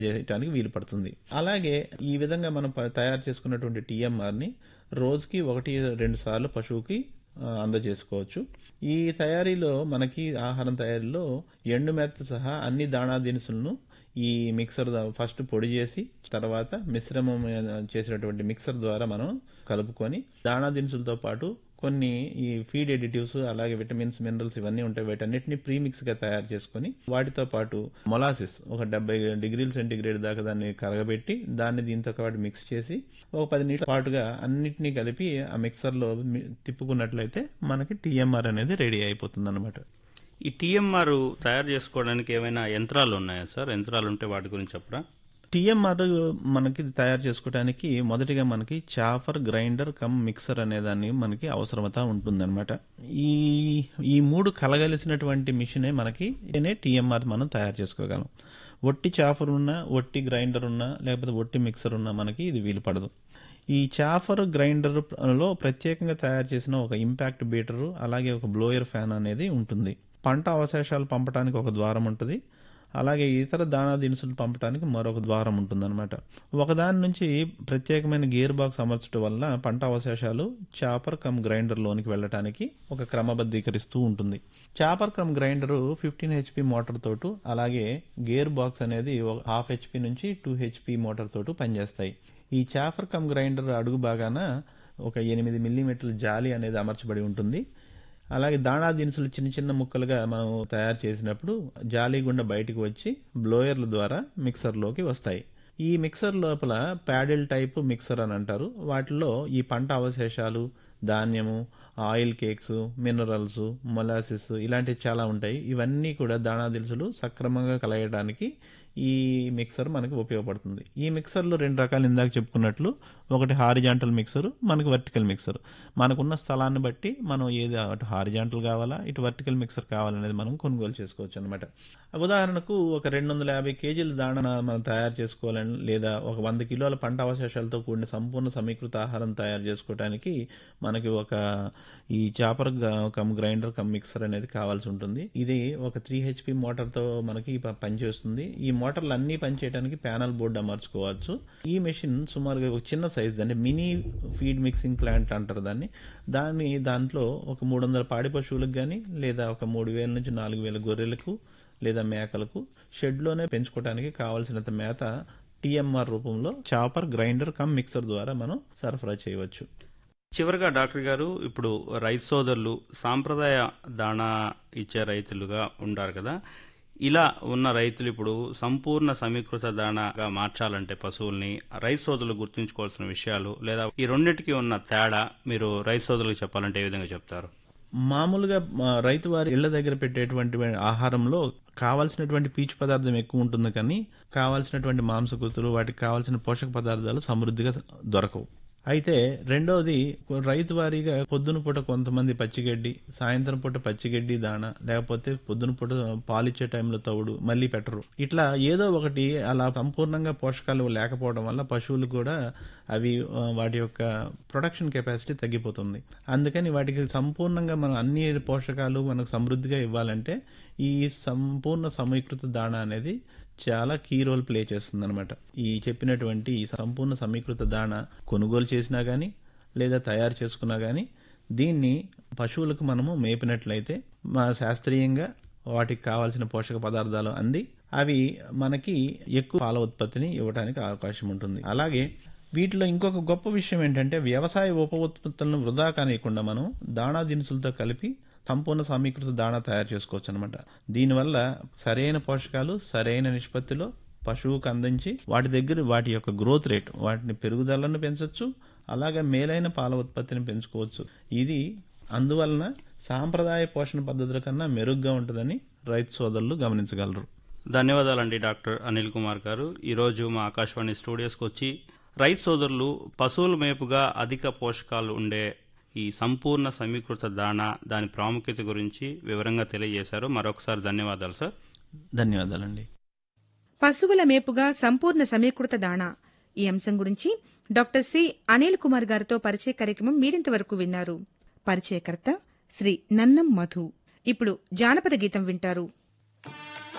చేయడానికి వీలు పడుతుంది. అలాగే ఈ విధంగా మనం తయారు చేసుకున్నటువంటి టీఎంఆర్ని రోజుకి 1-2 సార్లు పశువుకి అందజేసుకోవచ్చు. ఈ తయారీలో మనకి ఆహారం తయారీలో ఎండు మేత సహా అన్ని దాణా దినుసులను ఈ మిక్సర్ ఫస్ట్ పొడి చేసి తర్వాత మిశ్రమం చేసినటువంటి మిక్సర్ ద్వారా మనం కలుపుకొని దాణా దినుసులతో పాటు కొన్ని ఈ ఫీడ్ ఎడిటివ్స్ అలాగే విటమిన్స్ మినరల్స్ ఇవన్నీ ఉంటాయి. వీటన్నిటిని ప్రీమిక్స్ గా తయారు చేసుకుని వాటితో పాటు మొలాసిస్ ఒక 70 డిగ్రీల సెంటీగ్రేడ్ దాకా దాన్ని కరగబెట్టి దాన్ని దీంతో పాటు మిక్స్ చేసి ఒక 10 నిమిషాల పాటుగా అన్నిటినీ కలిపి ఆ మిక్సర్ లో తిప్పుకున్నట్లయితే మనకి టీఎంఆర్ అనేది రెడీ అయిపోతుంది అనమాట. ఈ టీఎంఆర్ తయారు చేసుకోవడానికి ఏమైనా యంత్రాలు ఉన్నాయా సార్? యంత్రాలు ఉంటే వాటి గురించి చెప్పరా? టీఎంఆర్ మనకి తయారు చేసుకోవడానికి మొదటిగా మనకి చాఫర్, గ్రైండర్ కమ్ మిక్సర్ అనే దాన్ని మనకి అవసరమత ఉంటుందన్నమాట. ఈ మూడు కలగలిసినటువంటి మిషనే మనకి టీఎంఆర్ మనం తయారు చేసుకోగలం. ఒట్టి చాఫర్ ఉన్నా, ఒట్టి గ్రైండర్ ఉన్నా, లేకపోతే ఒట్టి మిక్సర్ ఉన్నా మనకి ఇది వీలు పడదు. ఈ చాఫర్ గ్రైండర్ లో ప్రత్యేకంగా తయారు చేసిన ఒక ఇంపాక్ట్ బీటరు అలాగే ఒక బ్లోయర్ ఫ్యాన్ అనేది ఉంటుంది. పంట అవశేషాలు పంపడానికి ఒక ద్వారం ఉంటుంది. అలాగే ఇతర దాణా దినుసులు పంపడానికి మరొక ద్వారం ఉంటుందన్నమాట. ఒకదాని నుంచి ప్రత్యేకమైన గేర్ బాక్స్ అమర్చడం వల్ల పంట అవశేషాలు చాపర్ కమ్ గ్రైండర్ లోనికి వెళ్ళటానికి ఒక క్రమబద్ధీకరిస్తూ ఉంటుంది. Chopper come grinder 15 HP motor తోటు అలాగే గేర్ బాక్స్ అనేది 1/2 HP నుంచి 2 HP మోటార్ తోటు పనిచేస్తాయి. ఈ చాఫర్ కమ్ గ్రైండర్ అడుగు భాగాన ఒక 8 మిల్లీమీటర్ల జాలి అనేది అమర్చబడి ఉంటుంది. అలాగే దాణా దినుసులు చిన్న చిన్న ముక్కలుగా మనం తయారు చేసినప్పుడు జాలి గుండా బయటకు వచ్చి బ్లోయర్ల ద్వారా మిక్సర్లోకి వస్తాయి. ఈ మిక్సర్ లోపల ప్యాడిల్ టైప్ మిక్సర్ అని అంటారు. వాటిలో ఈ పంట అవశేషాలు, ధాన్యము, ఆయిల్ కేక్స్, మినరల్స్, మొలాసిస్ ఇలాంటివి చాలా ఉంటాయి. ఇవన్నీ కూడా దాణా దినుసులు సక్రమంగా కలగడానికి ఈ మిక్సర్ మనకి ఉపయోగపడుతుంది. ఈ మిక్సర్లో 2 రకాలు ఇందాక చెప్పుకున్నట్లు, ఒకటి హారిజాంటల్ మిక్సర్, మనకి వర్టికల్ మిక్సర్. మనకున్న స్థలాన్ని బట్టి మనం ఏది అటు హారిజాంటల్ కావాలా ఇటు వర్టికల్ మిక్సర్ కావాలనేది మనం కొనుగోలు చేసుకోవచ్చు అనమాట. ఉదాహరణకు ఒక 250 కేజీల దాణా మనం తయారు చేసుకోవాలని లేదా ఒక 100 కిలోల పంట అవశేషాలతో కూడిన సంపూర్ణ సమీకృత ఆహారం తయారు చేసుకోవడానికి మనకి ఒక ఈ chopper come grinder come mixer అనేది కావాల్సి ఉంటుంది. ఇది ఒక 3 HP మోటార్తో మనకి పనిచేస్తుంది. ఈ మోటార్లు అన్ని పనిచేయడానికి ప్యానల్ బోర్డు అమర్చుకోవచ్చు. ఈ మెషిన్ సుమారుగా ఒక చిన్న సైజ్, దాన్ని మినీ ఫీడ్ మిక్సింగ్ ప్లాంట్ అంటారు దాంట్లో ఒక 300 పాడి పశువులకు కానీ లేదా ఒక 3000 నుంచి 4000 గొర్రెలకు లేదా మేకలకు షెడ్లోనే పెంచుకోవడానికి కావాల్సినంత మేత టీఎంఆర్ రూపంలో చాపర్ గ్రైండర్ కమ్ మిక్సర్ ద్వారా మనం సరఫరా చేయవచ్చు. చివరిగా డాక్టర్ గారు, ఇప్పుడు రైతు సోదరులు సాంప్రదాయ దాణా ఇచ్చే రైతులుగా ఉంటారు కదా, ఇలా ఉన్న రైతులు ఇప్పుడు సంపూర్ణ సమీకృత దాణాగా మార్చాలంటే పశువుల్ని రైతు సోదరులు గుర్తుంచుకోవాల్సిన విషయాలు లేదా ఈ రెండింటికి ఉన్న తేడా మీరు రైతు సోదరులకు చెప్పాలంటే ఏ విధంగా చెప్తారు? మామూలుగా రైతు వారి ఇళ్ల దగ్గర పెట్టేటువంటి ఆహారంలో కావాల్సినటువంటి పీచు పదార్థం ఎక్కువ ఉంటుంది, కానీ కావాల్సినటువంటి మాంసకృతులు వాటికి కావాల్సిన పోషక పదార్థాలు సమృద్ధిగా దొరకవు. అయితే రెండోది, రైతు వారీగా పొద్దున పూట కొంతమంది పచ్చిగడ్డి, సాయంత్రం పూట పచ్చిగడ్డి దాణా, లేకపోతే పొద్దున పూట పాలిచ్చే టైంలో తవుడు మళ్ళీ పెట్టరు. ఇట్లా ఏదో ఒకటి అలా సంపూర్ణంగా పోషకాలు లేకపోవడం వల్ల పశువులు కూడా అవి వాటి యొక్క ప్రొడక్షన్ కెపాసిటీ తగ్గిపోతుంది. అందుకని వాటికి సంపూర్ణంగా మనం అన్ని పోషకాలు మనకు సమృద్ధిగా ఇవ్వాలంటే ఈ సంపూర్ణ సమీకృత దాణా అనేది చాలా కీ రోల్ ప్లే చేస్తుంది అనమాట. ఈ చెప్పినటువంటి ఈ సంపూర్ణ సమీకృత దాణా కొనుగోలు చేసినా గానీ లేదా తయారు చేసుకున్నా గానీ దీన్ని పశువులకు మనము మేపినట్లయితే శాస్త్రీయంగా వాటికి కావాల్సిన పోషక పదార్థాలు అంది అవి మనకి ఎక్కువ పాల ఉత్పత్తిని ఇవ్వడానికి అవకాశం ఉంటుంది. అలాగే వీటిలో ఇంకొక గొప్ప విషయం ఏంటంటే వ్యవసాయ ఉప ఉత్పత్తులను వృధా కానియకుండా మనం దాణా దినుసులతో కలిపి సంపూర్ణ సమీకృత దాణా తయారు చేసుకోవచ్చు అనమాట. దీనివల్ల సరైన పోషకాలు సరైన నిష్పత్తిలో పశువుకు అందించి వాటి యొక్క గ్రోత్ రేట్, వాటిని పెరుగుదలను పెంచవచ్చు, అలాగే మేలైన పాల ఉత్పత్తిని పెంచుకోవచ్చు. ఇది అందువలన సాంప్రదాయ పోషణ పద్ధతుల కన్నా మెరుగ్గా ఉంటుందని రైతు సోదరులు గమనించగలరు. ధన్యవాదాలండి డాక్టర్ అనిల్ కుమార్ గారు. ఈరోజు మా ఆకాశవాణి స్టూడియోస్కి వచ్చి రైతు సోదరులు పశువుల మేపుగా అధిక పోషకాలు ఉండే ఈ సంపూర్ణ సమీకృత దాణా దాని ప్రాముఖ్యత గురించి వివరంగా తెలియజేశారు. మరొకసారి ధన్యవాదాలు సార్. ధన్యవాదాలండి. పశువుల మేపుగా సంపూర్ణ సమీకృత దాణా ఈ అంశం గురించి డాక్టర్ సి అనిల్ కుమార్ గారితో పరిచయ కార్యక్రమం మీరింతవరకు విన్నారు. పరిచయకర్త శ్రీ నన్నం మధు. ఇప్పుడు జానపద గీతం వింటారు.